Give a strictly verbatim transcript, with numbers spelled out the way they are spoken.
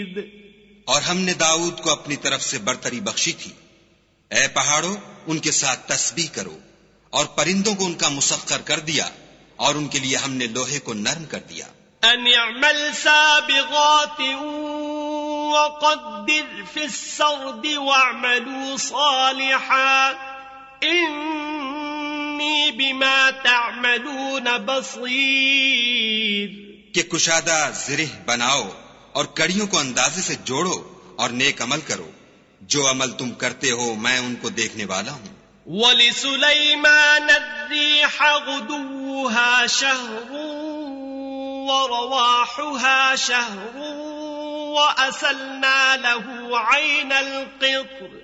और हमने दाऊद को अपनी तरफ से बरतरी बख्शी थी। ए पहाड़ों, उनके साथ तस्बीह करो, और परिंदों को उनका मुसख्खर कर दिया, और उनके लिए हमने लोहे को नरम कर दिया। अनिअमल साबिगातिन वक़द्दिर फिस्सर्द वअमलू सालिहान इन्नी बिमा तअमलून बसीर। कि कुशादा ज़िरह बनाओ और कड़ियों को अंदाजे से जोड़ो और नेक अमल करो। जो अमल तुम करते हो मैं उनको देखने वाला हूँ। वलिसुलैमान अर्रीह गुदुव्वुहा शहरुन व रवाहुहा शहरुन व असलना लहू ऐनल क़ित्र